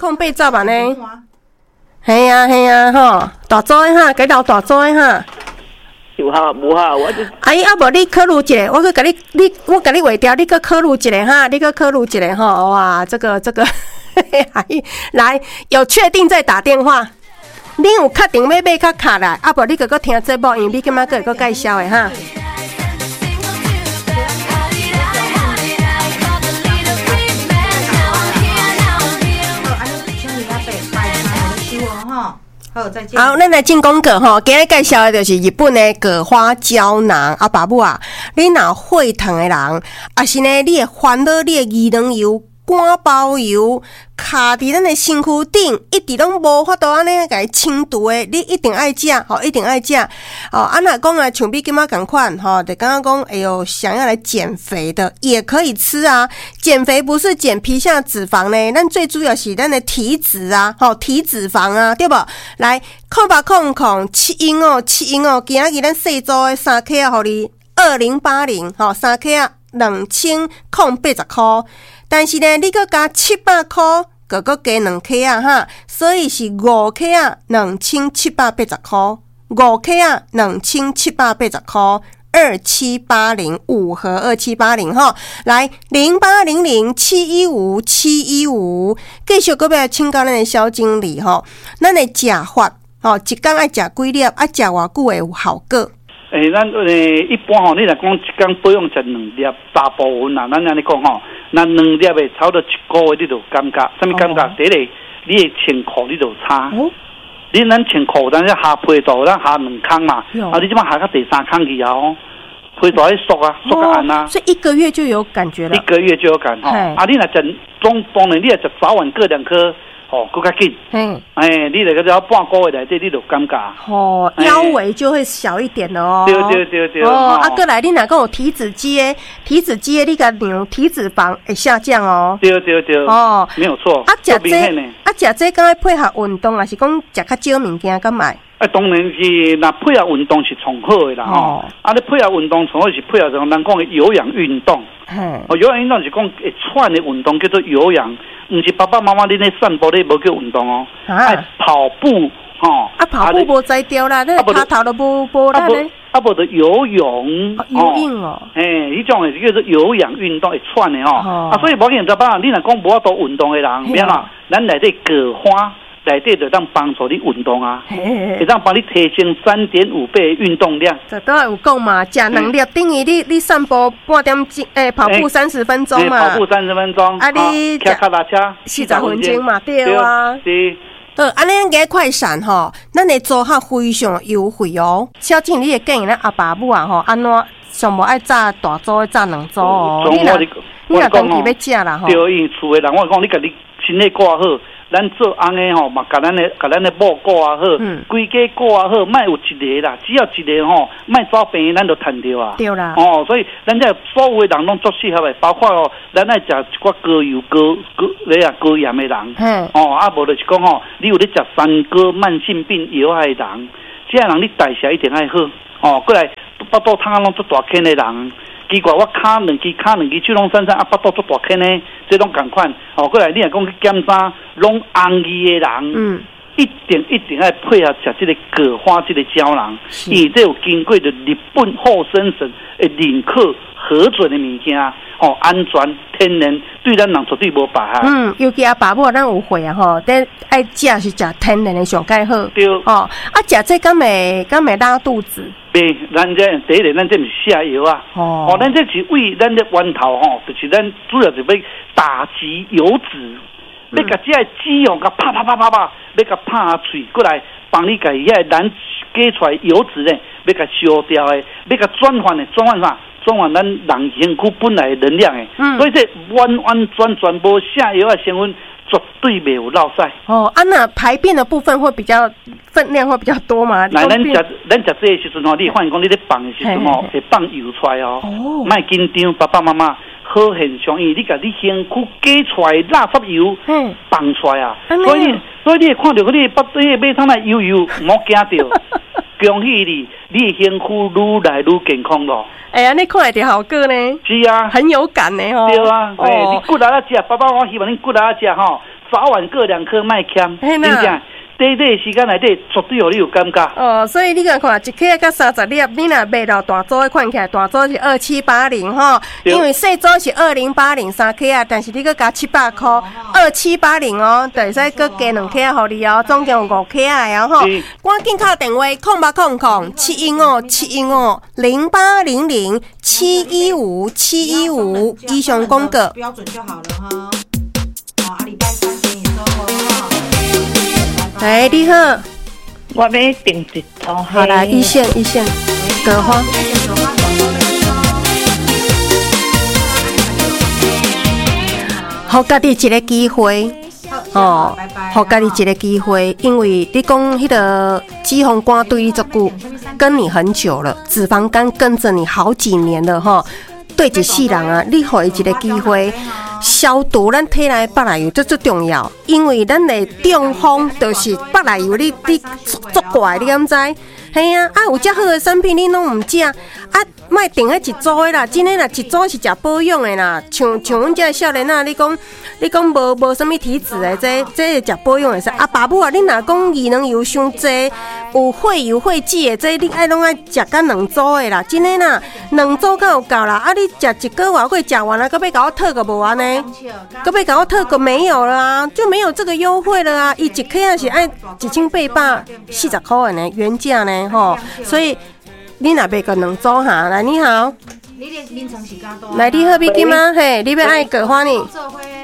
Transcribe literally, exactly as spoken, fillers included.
空八十万呢。系啊系啊吼，大组的哈，给老大组的哈。 有哈无哈，我就阿姨啊，无你考虑一下，我去给你你我给你画掉，你去考虑一下哈，你去考虑一下哈。哇，这个这个，阿姨来有确定再打电话。你有确定要买较卡来，啊无你个个听节目，因为你今仔个个介绍的哈。 好，再见。 好，咱来进广告吼，今日介绍的就是日本的果花胶囊。啊，爸母啊，你若血糖的人，啊是呢，你的烦恼，你的二两油、肝包油，卡伫咱的身躯顶，一直拢无法度安尼甲伊清除的，你一定爱食，吼，一定爱食。哦，啊若讲啊，像比今仔共款，吼，就刚刚讲，哎呦，想要来减肥的也可以吃啊。减肥不是减皮下脂肪呢，咱最主要是咱的体脂啊，吼，体脂肪啊，对无？来，空八空空七英哦，七英哦，今仔日咱细组的三 K 啊，互你二零八零，吼，三 K 啊，两千空八十箍。但是呢，你搁加七百块，搁搁加两 K 啊哈，所以是五 K 啊，两千七百八十块，五 K 啊，两千七百八十块，二七八零五和二七八零哈，来零八零零七一五七一五，继续搁要请教咱的小经理吼，咱的食法吼，一天爱食几粒，啊食偌久会有效果？ 诶，咱诶一般吼，你若讲一天保养食两粒，大部分啊，咱安尼讲吼，那两粒诶，差不多一个月你就感觉，什么感觉？第一个，你诶穿裤你就差，哦、你咱穿裤，咱下下配度，咱下两空嘛，啊，你即摆下到第三空去啊哦，配度迄缩啊，缩个按啊， 所以一个月就有感觉了， 一个月就有感吼。啊，你若食中当然你若食早晚各两颗。哦，更较紧。嗯，哎，你那个只要半个月内底，你就尴尬。 哦，腰围就会小一点了哦。 对对对对。 哦，啊，过来你若讲有体脂机的，体脂机的你甲量体脂肪会下降哦。 对对对。哦，没有错。 啊，食这，啊食这，敢要配合运动，还是讲食较少物件，敢买？ 啊，当然是，那配合运动是从好的啦。哦。啊，你配合运动从好是配合什么？咱讲的有氧运动。嗯。哦，有氧运动是讲会喘的运动叫做有氧。唔是爸爸妈妈，你咧散步，你无叫运动哦。啊，跑步，吼。啊， 跑步无在掉啦，那脚头都无无啦咧。 啊，无就游泳。 游泳哦。 诶，迄种诶叫做有氧运动，会喘的吼。啊，所以无见爸爸，你若讲无法度运动的人，免啦，咱内底果花内底就当帮助你运动啊，会当帮你提升三点五倍运动量。 这都有讲嘛，食两粒等于你你散步半点钟，诶，跑步三十分钟嘛。 跑步三十分钟。啊，你骑脚踏车四十分钟嘛，对啊。 是。 对，安尼个快闪吼，咱的组合非常优惠哦。小静，你会建议咱阿爸母啊吼，安怎上无爱炸大组的炸两组哦？你若你若当期要食啦吼。 对，因厝的人我讲，你家己身体顾好。咱做翁的吼，嘛，甲咱的甲咱的某顾啊好，规家顾啊好，莫有一个啦，只要一个吼，莫走病，咱就赚着啊。 对啦。 哦，所以咱这所有的人拢足适合的，包括哦，咱爱食一寡高油高高你啊高盐的人，嗯，哦，啊无就是讲吼，你有咧食三高慢性病药害的人，这样人你代谢一定爱好，哦，过来腹肚汤拢足大坑的人。奇怪，我卡两支卡两支手拢酸酸，啊，腹肚足大坑呢，这种共款。哦，过来你若讲去检查，拢红衣的人，嗯，一定一定要配合食这个果花这个胶囊，因为这有经过的日本厚生省的认可核准的物件，哦，安全天然，对咱人绝对无害。 嗯，尤其阿爸母咱有会啊吼，但爱食是食天然的上介好。 对。 哦，啊，食这敢会敢会拉肚子？ 袂，咱这第一个，咱这是下药啊。哦。哦，咱这是为咱这源头吼，就是咱主要是要打击油脂，要甲这个脂肪甲啪啪啪啪啪，要甲拍下嘴过来，帮你甲伊遐燃加出来油脂呢，要甲烧掉的，要甲转换的，转换啥？转换咱人身躯本来的能量的。嗯。所以这完完全全无下药的成分。绝对没有落塞哦，啊，那排便的部分会比较分量会比较多嘛？ 来，咱食咱食这个时阵吼，你发现讲你咧放的时阵吼，会放油出来哦。哦，莫紧张，爸爸妈妈好现象，因为你甲你身躯加出来垃圾油放出来啊，所以所以你会看到嗰啲把啲马桶来油油，唔好惊到。恭喜你，你的身躯愈来愈健康咯。 哎呀，你看来的好个呢？ 是啊， 很有感呢吼。 对啊，哎、哦，你骨力啊食，爸爸我希望你骨力啊食吼， 早晚各两颗麦香， 真的。 短短时间内底，绝对有你有感觉。 哦，所以你看看，一克甲三十粒，你若买到大组的看起来，大组是二七八零吼，因为细组是二零八零三克啊，但是你搁加七百块，二七八零哦，就会使搁加两克互你哦，总共五克啊，然后赶紧敲电话空八空空七一五七一五零八零零七一五七一五以上公告标准就好了哈。好，阿礼拜三给你收哦。 哎，你好， 我要订一套。 好来，一线一线，葛花。好，家己一个机会哦，好，家己一个机会，因为你讲迄个脂肪肝对你足久，跟你很久了，脂肪肝跟着你好几年了哈。对一世人啊，你给伊一个机会。消毒咱体内北来油，这最重要，因为咱的中风就是北来油，你你作怪，你敢知？系啊，啊有遮好的产品你拢唔食，啊莫订迄一组的啦，真诶啦，一组是食保养的啦，像像阮遮少年啊，你讲你讲无无啥物体质的，这这食保养的是啊，爸母啊，你若讲宜能油伤济，有血油血脂的，这你爱拢爱食甲两组的啦，真诶啦，两组敢有够啦，啊你食一个外过食完了，搁要甲我退个无安尼？搁要甲我退个没有了啊，就没有这个优惠了啊！伊一克啊是爱一千八百四十块的呢，原价呢吼，所以你若买个两组哈，来你好，来你好，比金吗？嘿，你要爱葛花呢？